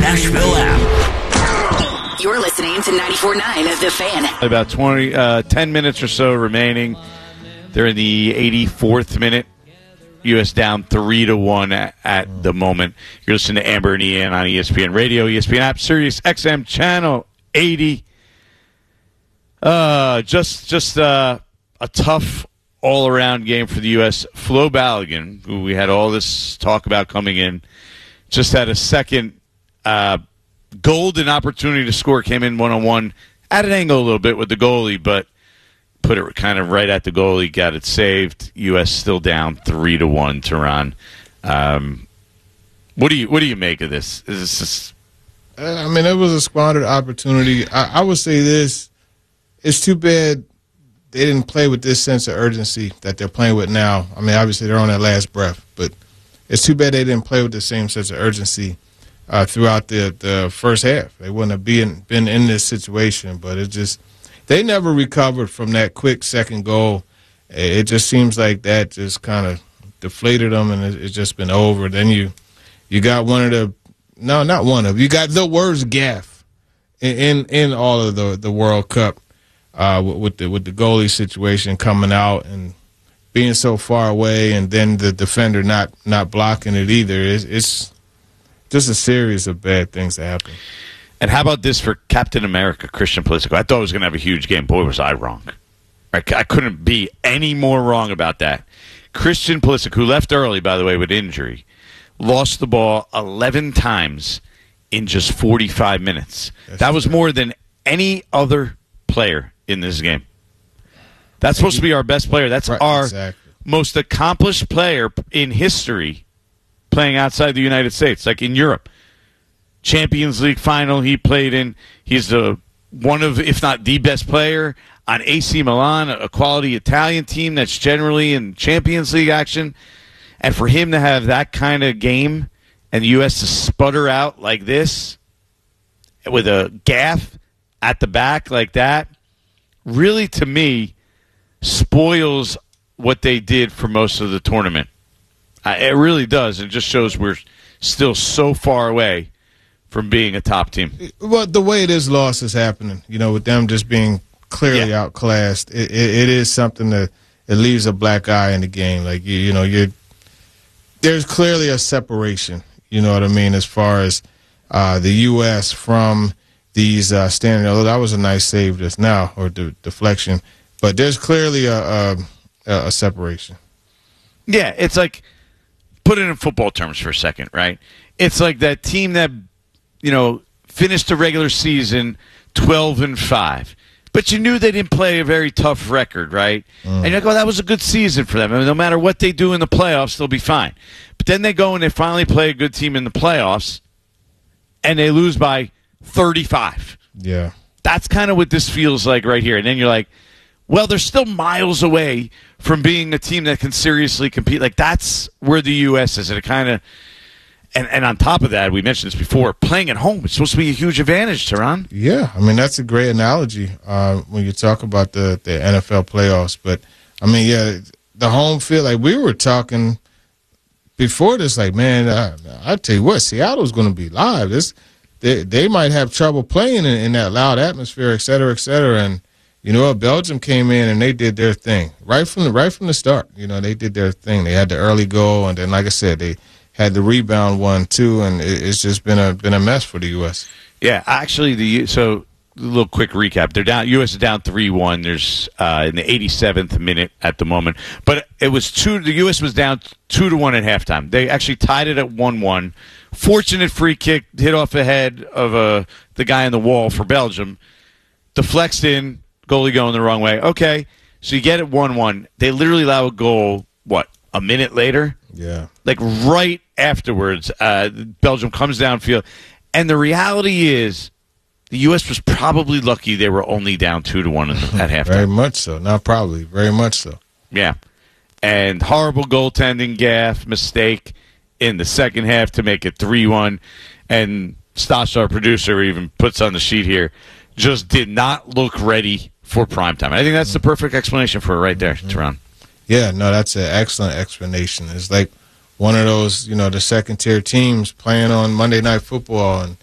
Nashville app. You're listening to 94.9 of The Fan. About 10 minutes or so remaining. They're in the 84th minute. U.S. down 3-1 at the moment. You're listening to Amber and Ian on ESPN Radio, ESPN app, Sirius XM channel 80. Just a tough all-around game for the U.S. Flo Balogun, who we had all this talk about coming in, just had a second golden opportunity to score. Came in one-on-one at an angle a little bit with the goalie, but put it kind of right at the goalie, got it saved. U.S. still down 3-1. Tehran. What do you make of this? Is this just... I mean, it was a squandered opportunity. I would say this: it's too bad they didn't play with this sense of urgency that they're playing with now. I mean, obviously they're on their last breath, but it's too bad they didn't play with the same sense of urgency throughout the first half. They wouldn't have been in this situation, but it just. They never recovered from that quick second goal. It just seems like that just kind of deflated them, and it's just been over. Then you got you got the worst gaffe in all of the World Cup with the goalie situation coming out and being so far away, and then the defender not blocking it either. It's just a series of bad things that happen. And how about this for Captain America, Christian Pulisic? I thought he was going to have a huge game. Boy, was I wrong. I couldn't be any more wrong about that. Christian Pulisic, who left early, by the way, with injury, lost the ball 11 times in just 45 minutes. That was more than any other player in this game. That's supposed to be our best player. That's our most accomplished player in history playing outside the United States, like in Europe. Champions League final he played in. He's one of, if not the best player on AC Milan, a quality Italian team that's generally in Champions League action. And for him to have that kind of game and the U.S. to sputter out like this with a gaff at the back like that, really, to me, spoils what they did for most of the tournament. It really does. It just shows we're still so far away from being a top team. Well, the way this loss is happening, with them just being clearly outclassed, it is something that it leaves a black eye in the game. Like, there's clearly a separation, you know what I mean, as far as the U.S. from these standing. Although that was a nice save just now, or deflection. But there's clearly a separation. Yeah, it's like, put it in football terms for a second, right? It's like that team that finished the regular season 12-5. But you knew they didn't play a very tough record, right? And you're like, that was a good season for them. I mean, no matter what they do in the playoffs, they'll be fine. But then they go and they finally play a good team in the playoffs, and they lose by 35. Yeah. That's kind of what this feels like right here. And then you're like, well, they're still miles away from being a team that can seriously compete. Like, that's where the U.S. is. And it kind of... And on top of that, we mentioned this before, playing at home is supposed to be a huge advantage, Tehran. Yeah, I mean, that's a great analogy when you talk about the NFL playoffs. But, I mean, the home field, like we were talking before this, like, man, I tell you what, Seattle's going to be live. They might have trouble playing in that loud atmosphere, et cetera, et cetera. And, Belgium came in and they did their thing right from the start. They did their thing. They had the early goal, and then, like I said, they had the rebound one too, and it's just been a mess for the U.S. Yeah, actually, so a little quick recap. They're down. U.S. is down 3-1. There's in the 87th minute at the moment, but it was the U.S. was down 2-1 at halftime. They actually tied it at 1-1. Fortunate free kick hit off the head of the guy on the wall for Belgium. Deflects in, goalie going the wrong way. Okay, so you get it 1-1. They literally allow a goal. What, a minute later? Yeah. Like right afterwards, Belgium comes downfield. And the reality is the U.S. was probably lucky they were only down 2-1 at halftime. Very much so. Not probably. Very much so. Yeah. And horrible goaltending gaffe, mistake in the second half to make it 3-1. And Stasha, our producer, even puts on the sheet here, just did not look ready for primetime. I think that's the perfect explanation for it right there, Tehran. Yeah, no, that's an excellent explanation. It's like one of those, the second-tier teams playing on Monday Night Football, and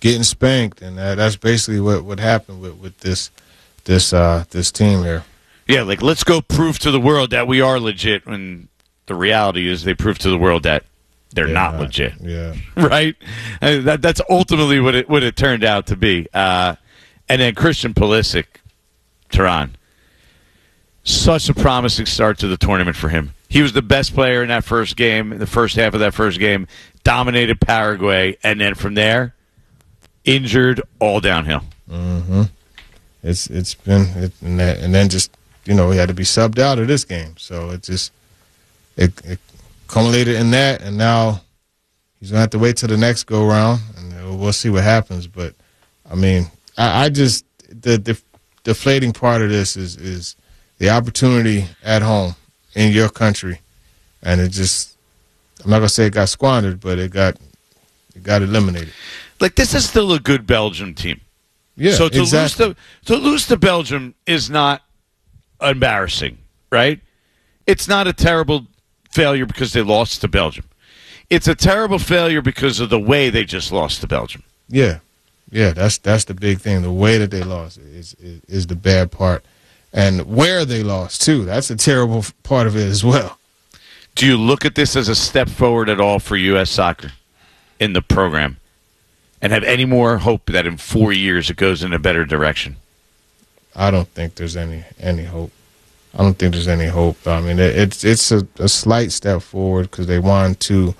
getting spanked, and that's basically what happened with this team here. Yeah, like, let's go prove to the world that we are legit, when the reality is they prove to the world that they're not legit. Yeah. Right? And that's ultimately what it turned out to be. And then Christian Pulisic, Tehran, such a promising start to the tournament for him. He was the best player in that first game, in the first half of that first game, dominated Paraguay, and then from there, injured, all downhill. Mm-hmm. It's been and then just, he had to be subbed out of this game, so it culminated in that, and now he's gonna have to wait till the next go round, and we'll see what happens. But I mean, I just the deflating part of this is the opportunity at home in your country, and it just, I'm not gonna say it got squandered, but it got eliminated. Like, this is still a good Belgium team. Yeah, so exactly. to lose to Belgium is not embarrassing, right? It's not a terrible failure because they lost to Belgium. It's a terrible failure because of the way they just lost to Belgium. Yeah, that's the big thing. The way that they lost is the bad part, and where they lost too. That's a terrible part of it as well. Do you look at this as a step forward at all for U.S. soccer in the program, and have any more hope that in 4 years it goes in a better direction? I don't think there's any hope. I don't think there's any hope. I mean, it's a slight step forward because they won two,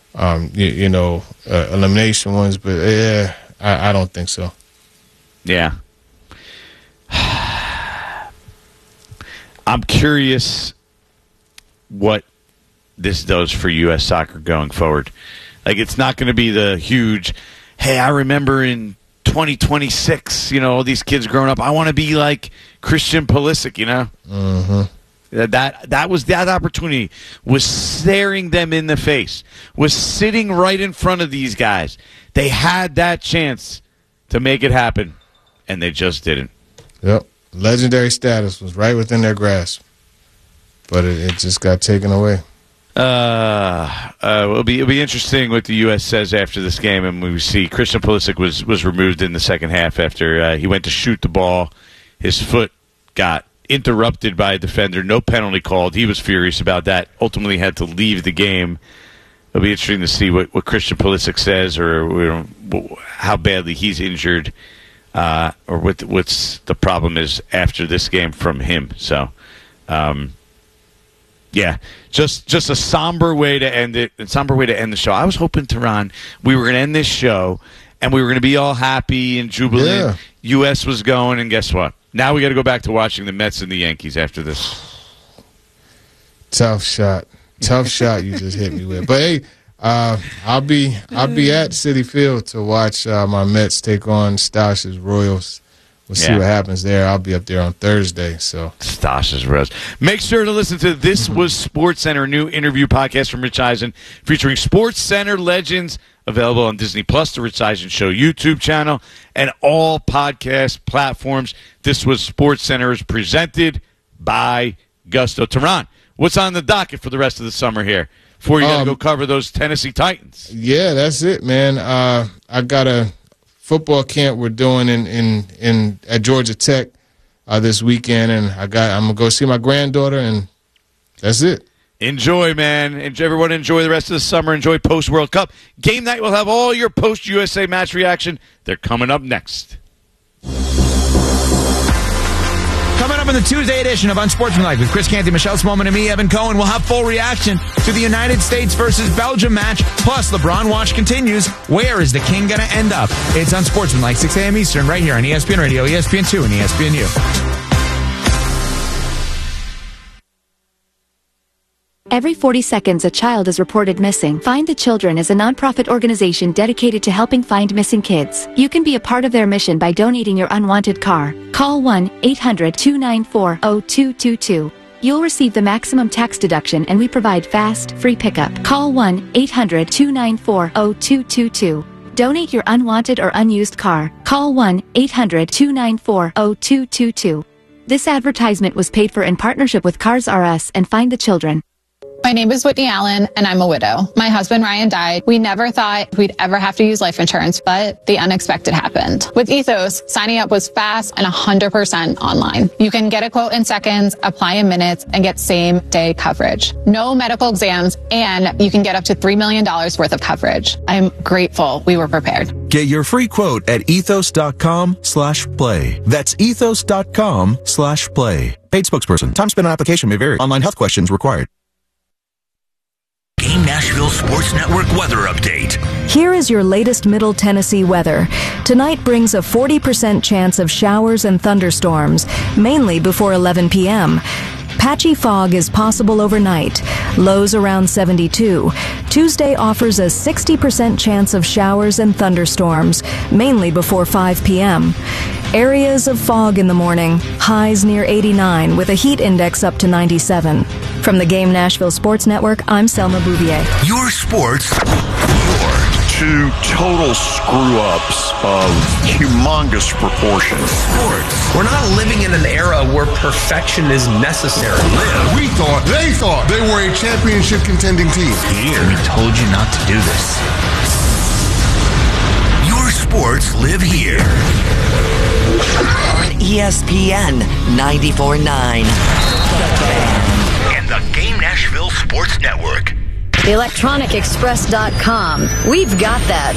elimination ones, but I don't think so. Yeah. I'm curious what this does for U.S. soccer going forward. Like, it's not going to be the huge, hey, I remember in 2026, all these kids growing up, I want to be like Christian Pulisic, Mm-hmm. That opportunity was staring them in the face, was sitting right in front of these guys. They had that chance to make it happen, and they just didn't. Yep. Legendary status was right within their grasp, but it just got taken away. It'll be interesting what the U.S. says after this game, and we see Christian Pulisic was removed in the second half after he went to shoot the ball. His foot got interrupted by a defender. No penalty called. He was furious about that. Ultimately had to leave the game. It'll be interesting to see what Christian Pulisic says, or how badly he's injured, or what's the problem is after this game from him. So, yeah, just a somber way to end it. A somber way to end the show. I was hoping, Tehran, we were going to end this show and we were going to be all happy and jubilant. Yeah. U.S. was going, and guess what? Now we got to go back to watching the Mets and the Yankees after this. Tough shot you just hit me with. But hey, I'll be at Citi Field to watch my Mets take on Stash's Royals. We'll see what happens there. I'll be up there on Thursday. So Stash's Royals. Make sure to listen to This Was SportsCenter, a new interview podcast from Rich Eisen featuring SportsCenter legends, available on Disney Plus, the Rich Eisen Show YouTube channel, and all podcast platforms. This Was SportsCenter is presented by Gusto. Tehran, what's on the docket for the rest of the summer here before you got to go cover those Tennessee Titans? Yeah, that's it, man. I got a football camp we're doing at Georgia Tech this weekend, and I'm gonna go see my granddaughter, and that's it. Enjoy, man. Everyone enjoy the rest of the summer. Enjoy post-World Cup. Game night will have all your post-USA match reaction. They're coming up next. Coming up in the Tuesday edition of Unsportsmanlike with Chris Canty, Michelle Smallman, and me, Evan Cohen, we'll have full reaction to the United States versus Belgium match. Plus, LeBron watch continues. Where is the king going to end up? It's Unsportsmanlike, 6 a.m. Eastern, right here on ESPN Radio, ESPN2, and ESPNU. Every 40 seconds, a child is reported missing. Find the Children is a nonprofit organization dedicated to helping find missing kids. You can be a part of their mission by donating your unwanted car. Call 1-800-294-0222. You'll receive the maximum tax deduction, and we provide fast, free pickup. Call 1-800-294-0222. Donate your unwanted or unused car. Call 1-800-294-0222. This advertisement was paid for in partnership with Cars R Us and Find the Children. My name is Whitney Allen, and I'm a widow. My husband, Ryan, died. We never thought we'd ever have to use life insurance, but the unexpected happened. With Ethos, signing up was fast and 100% online. You can get a quote in seconds, apply in minutes, and get same-day coverage. No medical exams, and you can get up to $3 million worth of coverage. I'm grateful we were prepared. Get your free quote at ethos.com/play. That's ethos.com/play. Paid spokesperson. Time spent on application may vary. Online health questions required. Game Nashville Sports Network weather update. Here is your latest Middle Tennessee weather. Tonight brings a 40% chance of showers and thunderstorms, mainly before 11 p.m. Patchy fog is possible overnight. Lows around 72. Tuesday offers a 60% chance of showers and thunderstorms, mainly before 5 p.m. Areas of fog in the morning. Highs near 89 with a heat index up to 97. From the Game Nashville Sports Network, I'm Selma Bouvier. Your sports, two total screw-ups of humongous proportions. Sports. We're not living in an era where perfection is necessary. They thought they were a championship contending team. Here. We told you not to do this. Your sports live here. On ESPN 94.9. And the Game Nashville Sports Network. ElectronicExpress.com. We've got that.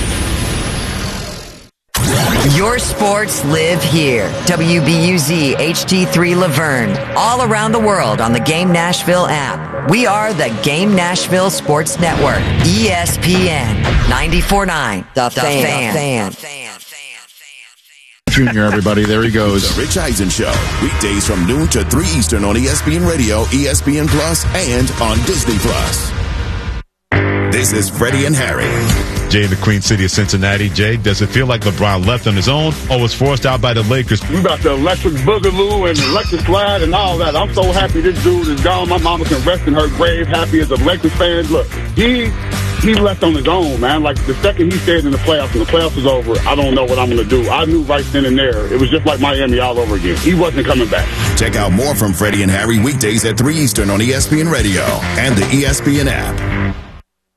Your sports live here. WBUZ HD3 Laverne. All around the world on the Game Nashville app. We are the Game Nashville Sports Network. ESPN 94.9. The Fan. Junior, everybody, there he goes. The Rich Eisen Show. Weekdays from noon to 3 Eastern on ESPN Radio, ESPN Plus, and on Disney Plus. This is Freddie and Harry. Jay in the Queen City of Cincinnati. Jay, does it feel like LeBron left on his own or was forced out by the Lakers? We about the electric boogaloo and electric slide and all that. I'm so happy this dude is gone. My mama can rest in her grave, happy as a Lakers fan. Look, he left on his own, man. Like, the second he stayed in the playoffs and the playoffs was over, I don't know what I'm going to do. I knew right then and there. It was just like Miami all over again. He wasn't coming back. Check out more from Freddie and Harry weekdays at 3 Eastern on ESPN Radio and the ESPN app.